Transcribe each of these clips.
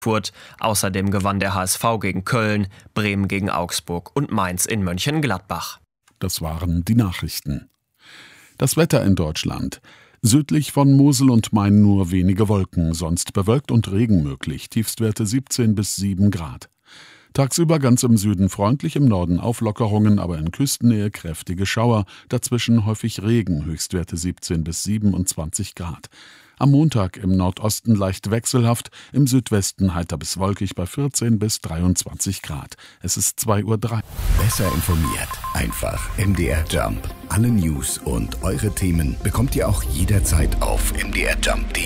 Frankfurt. Außerdem gewann der HSV gegen Köln, Bremen gegen Augsburg und Mainz in Mönchengladbach. Das waren die Nachrichten. Das Wetter in Deutschland. Südlich von Mosel und Main nur wenige Wolken, sonst bewölkt und Regen möglich. Tiefstwerte 17 bis 7 Grad. Tagsüber ganz im Süden freundlich, im Norden Auflockerungen, aber in Küstennähe kräftige Schauer. Dazwischen häufig Regen, Höchstwerte 17 bis 27 Grad. Am Montag im Nordosten leicht wechselhaft, im Südwesten heiter bis wolkig bei 14 bis 23 Grad. Es ist 2:03 Uhr. Besser informiert, einfach MDR Jump. Alle News und eure Themen bekommt ihr auch jederzeit auf mdrjump.de.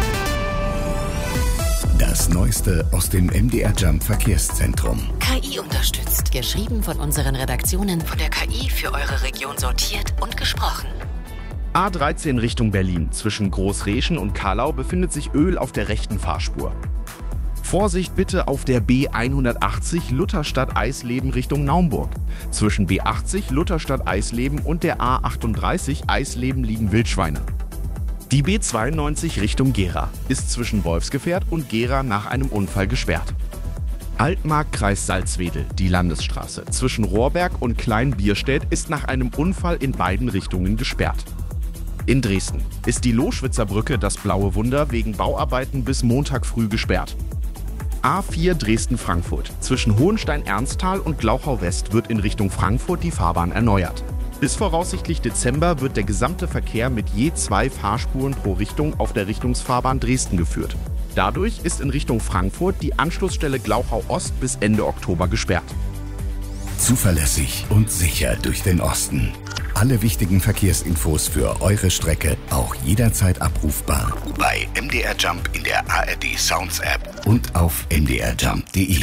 Das Neueste aus dem MDR Jump Verkehrszentrum. KI unterstützt. Geschrieben von unseren Redaktionen, von der KI für eure Region sortiert und gesprochen. A13 Richtung Berlin. Zwischen Großreschen und Kallau befindet sich Öl auf der rechten Fahrspur. Vorsicht bitte auf der B180 Lutherstadt-Eisleben Richtung Naumburg. Zwischen B80 Lutherstadt-Eisleben und der A38 Eisleben liegen Wildschweine. Die B92 Richtung Gera ist zwischen Wolfsgefährt und Gera nach einem Unfall gesperrt. Altmark, Kreis Salzwedel, die Landesstraße zwischen Rohrberg und Kleinbierstedt ist nach einem Unfall in beiden Richtungen gesperrt. In Dresden ist die Loschwitzer Brücke, das blaue Wunder, wegen Bauarbeiten bis Montag früh gesperrt. A4 Dresden-Frankfurt. Zwischen Hohenstein-Ernsthal und Glauchau-West wird in Richtung Frankfurt die Fahrbahn erneuert. Bis voraussichtlich Dezember wird der gesamte Verkehr mit je 2 Fahrspuren pro Richtung auf der Richtungsfahrbahn Dresden geführt. Dadurch ist in Richtung Frankfurt die Anschlussstelle Glauchau-Ost bis Ende Oktober gesperrt. Zuverlässig und sicher durch den Osten. Alle wichtigen Verkehrsinfos für eure Strecke auch jederzeit abrufbar bei MDR Jump in der ARD Sounds App und auf mdrjump.de.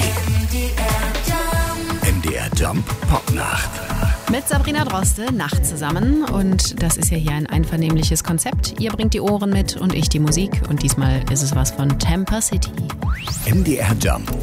MDR Jump Popnacht. Mit Sabrina Droste, Nacht zusammen. Und das ist ja hier ein einvernehmliches Konzept. Ihr bringt die Ohren mit und ich die Musik. Und diesmal ist es was von Tampa City. MDR Jump.